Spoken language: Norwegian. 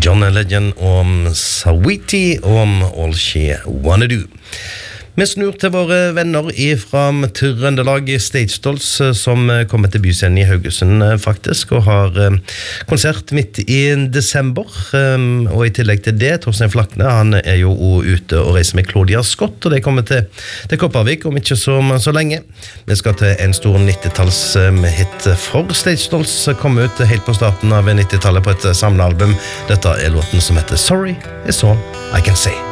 John Legend om Saweetie om All She Wanna Do. Vi snur til våre venner fra Trøndelag Stage Dolls, som kommer til byscenen i Haugesund faktisk, og har konsert midt i desember. Og i tillegg til det, Torstein Flakne, han jo ute og reiser med Claudia Scott, og de kommer til Kopervik om ikke så lenge. Vi skal til en stor 90-talls-hit for Stage Dolls, komme ut helt på starten av 90-tallet på et samlealbum. Dette låten som heter Sorry Is All I Can Say.